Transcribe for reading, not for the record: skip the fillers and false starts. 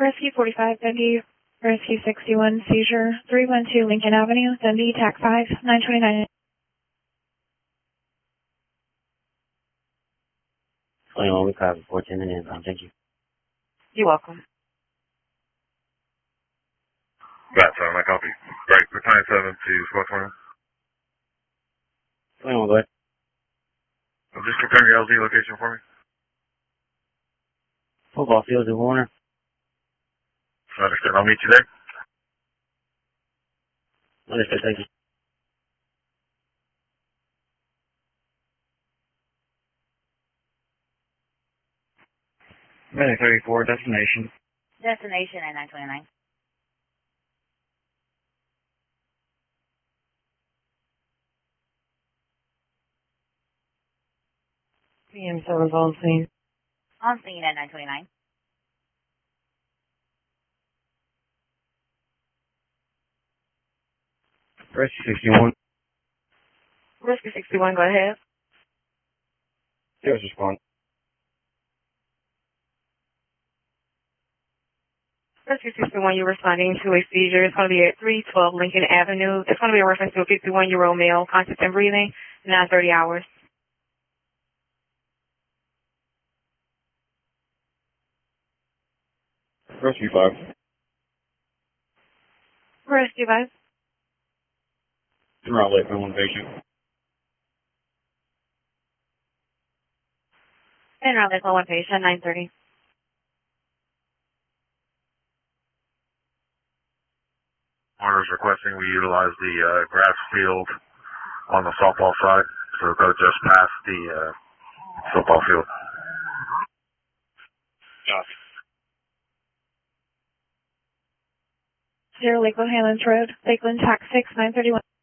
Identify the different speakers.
Speaker 1: Rescue 45 Dundee, Rescue 61 Seizure, 312 Lincoln Avenue, Dundee, TAC 5, 929.
Speaker 2: 21, we copy 410 and inbound. Thank you.
Speaker 1: You're welcome.
Speaker 3: That's my copy. Right, 97 to Squad 21.
Speaker 2: 21, go ahead.
Speaker 3: Just confirm your LZ location for me.
Speaker 2: Football field in Warner.
Speaker 3: Understood. I'll meet you there.
Speaker 2: Understood, thank you.
Speaker 4: Medic 34, destination.
Speaker 5: Destination at 929.
Speaker 1: PM7's on scene.
Speaker 5: On scene at 929.
Speaker 4: Rescue 61.
Speaker 1: Rescue 61, go ahead.
Speaker 4: Yes, respond.
Speaker 1: Rescue 61, you're responding to a seizure. It's going to be at 312 Lincoln Avenue. It's going to be a reference to a 51-year-old male, conscious and breathing, 9:30 hours.
Speaker 4: Rescue 5.
Speaker 1: Rescue 5.
Speaker 4: You're out late for one patient.
Speaker 1: And around for one patient, 9:30.
Speaker 3: Orders requesting we utilize the grass field on the softball side, so go just past the football field.
Speaker 4: Copy.
Speaker 1: 0 Lakeland Highlands Road, Lakeland, TAC 6, 931.